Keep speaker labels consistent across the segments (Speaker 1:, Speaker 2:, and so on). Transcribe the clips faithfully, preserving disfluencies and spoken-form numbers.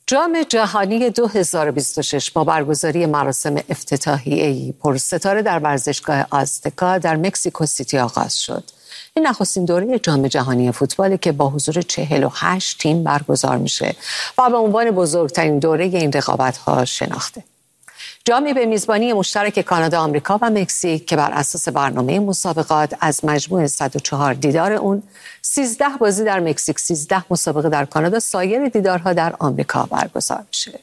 Speaker 1: جام جهانی دو هزار و بیست و شش با برگزاری مراسم افتتاحیه‌ای پرستاره در ورزشگاه آزتکا در مکزیکو سیتی آغاز شد. این نخستین دوره جام جهانی فوتبالی که با حضور چهل و هشت تیم برگزار میشه و به عنوان بزرگترین دوره این رقابت‌ها شناخته. جامی به میزبانی مشترک کانادا، آمریکا و مکزیک که بر اساس برنامه مسابقات از مجموع صد و چهار دیدار اون سیزده بازی در مکزیک، سیزده مسابقه در کانادا، سایر دیدارها در آمریکا برگزار میشه.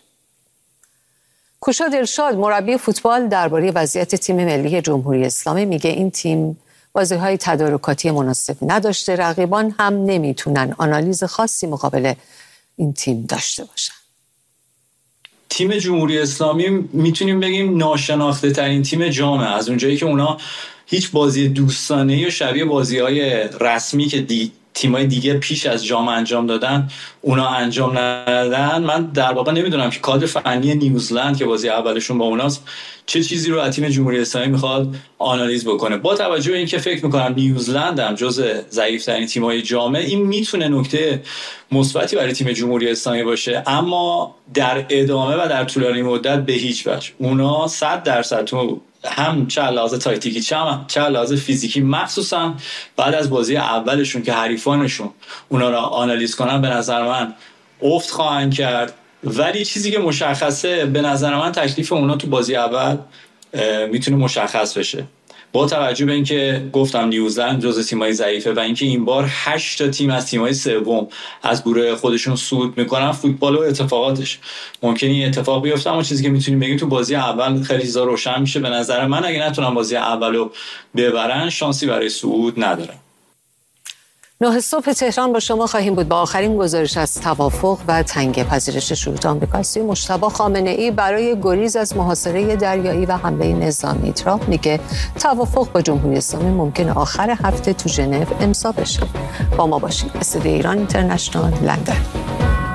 Speaker 1: کوشا دلشاد مربی فوتبال درباره وضعیت تیم ملی جمهوری اسلامی میگه این تیم بازی‌های تدارکاتی مناسب نداشته، رقیبان هم نمیتونن آنالیز خاصی مقابل این تیم داشته باشن.
Speaker 2: تیم جمهوری اسلامی میتونیم بگیم ناشناخته ترین تیم جامه، از اونجایی که اونا هیچ بازی دوستانه‌ای و شبیه بازی‌های رسمی که دی... تیمای دیگه پیش از جام انجام دادن اونا انجام ندادن. من در واقع نمیدونم که کادر فنی نیوزلند که بازی اولشون با اوناست چه چیزی رو از تیم جمهوری اسلامی میخواد آنالیز بکنه. با توجه به اینکه فکر میکنم نیوزلند هم جزء ضعیف‌ترین تیم‌های جامه، این میتونه نکته مثبتی برای تیم جمهوری اسلامی باشه، اما در ادامه و در طولانی مدت به هیچ وجه. اونا صد درصد تو هم چه لحاظ تاکتیکی چه لحاظ فیزیکی، مخصوصا بعد از بازی اولشون که حریفانشون اونا را آنالیز کنن، به نظر من افت خواهند کرد. ولی چیزی که مشخصه، به نظر من تکلیف اونا تو بازی اول میتونه مشخص بشه، با توجه به اینکه گفتم نیوزلند جزو تیمای ضعیفه و اینکه این بار هشت تا تیم از تیمای سوم از گروه خودشون صعود میکنن. فوتبال و اتفاقاتش ممکنه این اتفاق بیفته، اما چیزی که میتونیم بگیم تو بازی اول خیلی چیزا روشن میشه. به نظر من اگه نتونن بازی اولو ببرن شانسی برای صعود ندارن.
Speaker 1: نه صبح تهران با شما خواهیم بود با آخرین گزارش از توافق و تنگ پذیرش شروط آمریکا. سوی مجتبی خامنه‌ای برای گریز از محاصره دریایی و حمله نظامی. ترامپ میگه توافق با جمهوری اسلامی ممکن آخر هفته تو ژنو امضا بشه. با ما باشید. استودیو ایران اینترنشنال، لندن.